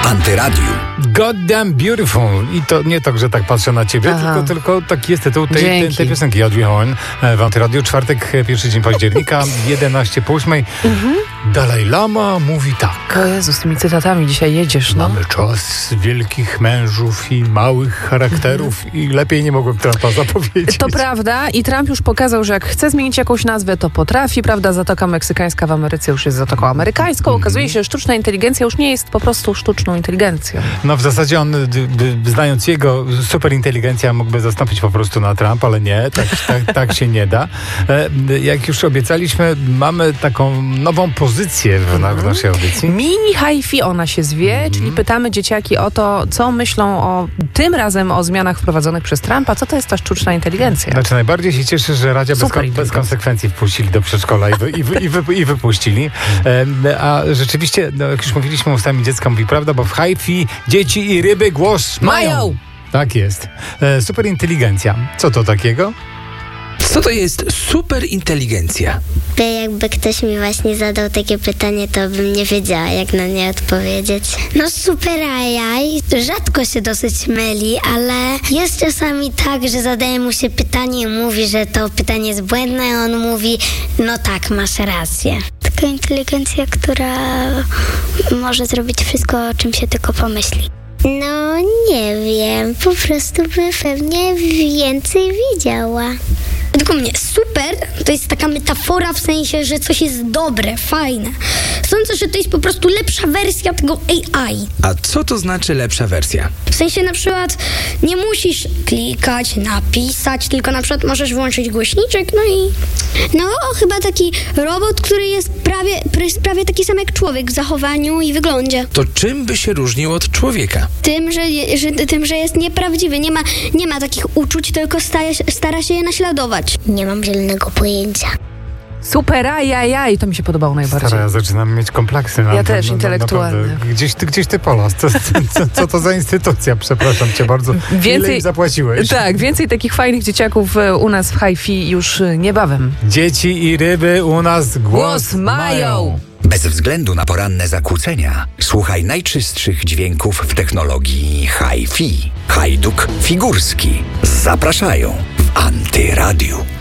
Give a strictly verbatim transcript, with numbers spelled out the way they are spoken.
Antyradiu. Goddamn Beautiful. I to nie tak, że tak patrzę na ciebie, tylko, tylko taki jest tytuł tej, tej, tej piosenki. Audrey Horne w Antyradiu. Czwartek, pierwszy dzień października, jedenaście po ósmej. Mhm. Dalaj Lama mówi tak. O Jezu, z tymi cytatami dzisiaj jedziesz, no. Mamy czas wielkich mężów i małych charakterów mhm. i lepiej nie mogłem Trumpa zapowiedzieć. To prawda i Trump już pokazał, że jak chce zmienić jakąś nazwę, to potrafi, prawda? Zatoka Meksykańska w Ameryce już jest Zatoką Amerykańską. Mhm. Okazuje się, że sztuczna inteligencja już nie jest po prostu sztuczną inteligencją. No w zasadzie on, d, d, znając jego, superinteligencja mógłby zastąpić po prostu na Trump, ale nie, tak, tak, tak się nie da. E, jak już obiecaliśmy, mamy taką nową pozycję w, na, w naszej audycji. Mini Hi-Fi ona się zwie, mm. czyli pytamy dzieciaki o to, co myślą o tym razem o zmianach wprowadzonych przez Trumpa. Co to jest ta sztuczna inteligencja? Znaczy najbardziej się cieszę, że Radzia bez, kon, bez konsekwencji wpuścili do przedszkola i, wy, i, wy, i, wy, i wypuścili. E, a rzeczywiście, no, jak już mówiliśmy ustami dziecka mówi prawda, bo w Hi-Fi dzieci i ryby głos mają. mają. Tak jest. E, superinteligencja. Co to takiego? Co to jest superinteligencja? Jakby ktoś mi właśnie zadał takie pytanie, to bym nie wiedziała, jak na nie odpowiedzieć. No super A I rzadko się dosyć myli, ale jest czasami tak, że zadaje mu się pytanie i mówi, że to pytanie jest błędne, a on mówi, no tak, masz rację. Taka inteligencja, która może zrobić wszystko, o czym się tylko pomyśli. No nie wiem, po prostu by pewnie więcej wiedziała. Tylko mnie super to jest taka metafora w sensie, że coś jest dobre, fajne. Sądzę, że to jest po prostu lepsza wersja tego A I. A co to znaczy lepsza wersja? W sensie na przykład nie musisz klikać, napisać, tylko na przykład możesz włączyć głośniczek, no i... No chyba taki robot, który jest prawie, prawie taki sam jak człowiek w zachowaniu i wyglądzie. To czym by się różnił od człowieka? Tym, że, że, tym, że jest nieprawdziwy, nie ma, nie ma takich uczuć, tylko stara, stara się je naśladować. Nie mam zielonego pojęcia. Super, ajajaj, to mi się podobało najbardziej. Stara, ja zaczynam mieć kompleksy. Na, ja też, na, na, intelektualne. Gdzieś ty, gdzieś ty Polas. Co, co, co to za instytucja? Przepraszam cię bardzo. Więcej, ile im zapłaciłeś? Tak, więcej takich fajnych dzieciaków u nas w Hi-Fi już niebawem. Dzieci i ryby u nas głos, głos mają. mają. Bez względu na poranne zakłócenia, słuchaj najczystszych dźwięków w technologii Hi-Fi. Hajduk Figurski. Zapraszają w Antyradiu.